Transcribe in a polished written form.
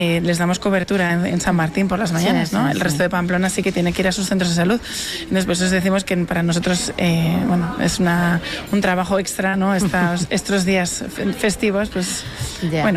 les damos cobertura en San Martín por las mañanas, Sí, ¿no? sí, El sí. resto de Pamplona sí que tiene que ir a sus centros de salud. Entonces, pues os decimos que para nosotros, es un trabajo extra, ¿no? Estos días festivos, pues, Ya. bueno.